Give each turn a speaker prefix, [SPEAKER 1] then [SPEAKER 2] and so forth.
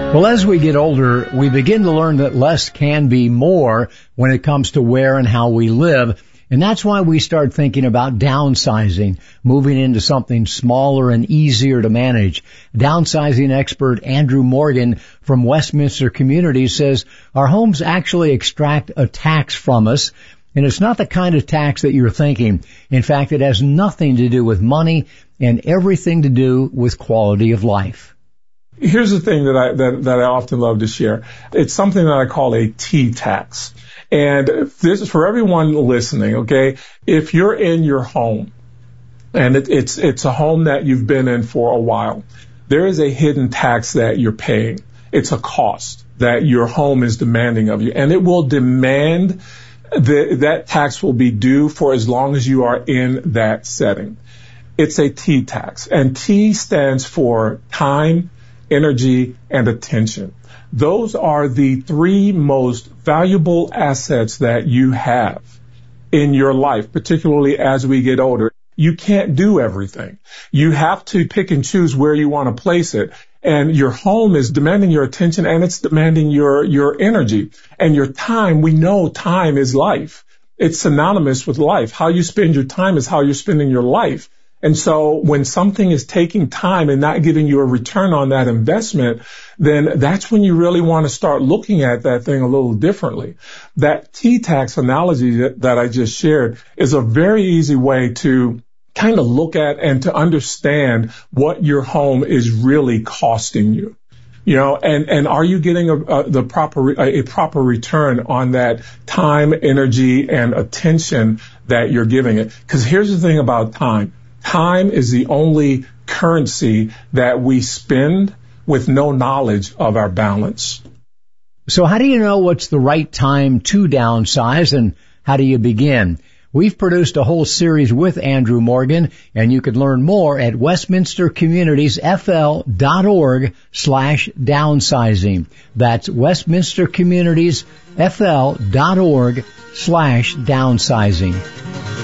[SPEAKER 1] Well, as we get older, we begin to learn that less can be more when it comes to where and how we live. And that's why we start thinking about downsizing, moving into something smaller and easier to manage. Downsizing expert Andrew Morgan from Westminster Communities says our homes actually extract a tax from us. And it's not the kind of tax that you're thinking. In fact, it has nothing to do with money and everything to do with quality of life.
[SPEAKER 2] Here's the thing that I often love to share. It's something that I call a T tax. And this is for everyone listening, okay? If you're in your home and it's a home that you've been in for a while, there is a hidden tax that you're paying. It's a cost that your home is demanding of you, and it will demand that tax will be due for as long as you are in that setting. It's a T tax, and T stands for time, energy, and attention. Those are the three most valuable assets that you have in your life, particularly as we get older. You can't do everything. You have to pick and choose where you want to place it. And your home is demanding your attention, and it's demanding your energy. And your time, we know time is life. It's synonymous with life. How you spend your time is how you're spending your life. And so when something is taking time and not giving you a return on that investment, then that's when you really want to start looking at that thing a little differently. That T-tax analogy that I just shared is a very easy way to kind of look at and to understand what your home is really costing you. You know, and are you getting a proper return on that time, energy, and attention that you're giving it? Because here's the thing about time. Time is the only currency that we spend with no knowledge of our balance.
[SPEAKER 1] So how do you know what's the right time to downsize, and how do you begin? We've produced a whole series with Andrew Morgan, and you can learn more at westminstercommunitiesfl.org/downsizing. That's westminstercommunitiesfl.org/downsizing.